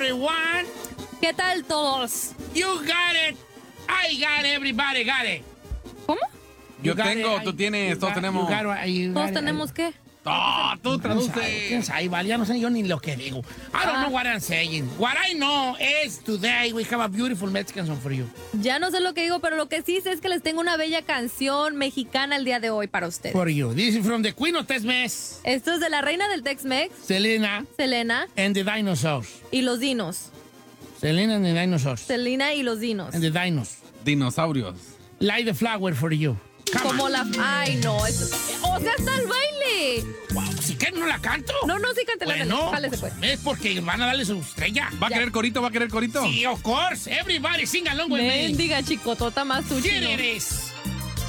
everyone. ¿Qué tal todos? You got it. I got it. Everybody got it. ¿Cómo? Yo You got tengo, it. tú tienes, todos tenemos. ¿Todos tenemos qué? Tú traduce. ¿Quién sabe? Vale, ya no sé yo ni lo que digo. I don't know what I'm saying. What I know is today we have a beautiful Mexican song for you. Ya no sé lo que digo, pero lo que sí sé es que les tengo una bella canción mexicana el día de hoy para ustedes. For you. This is from the Queen of Tex-Mex, Esto es de la reina del Tex-Mex, Selena Selena and the Dinosaurs. y los dinos. Selena and the Dinosaurs. Selena y los dinos. And the Dinos. Dinosaurios. Light the flower for you. Come Como on. la... Ay, no. O sea, está el baile. Wow, si que no la canto. No, sí, cántela. Bueno, Jálese, pues. es porque van a darle su estrella. ¿Va a querer corito? ¿Va a querer corito? Sí, of course. Everybody sing along with me. Mendiga chicotota más tu Here chino. it is.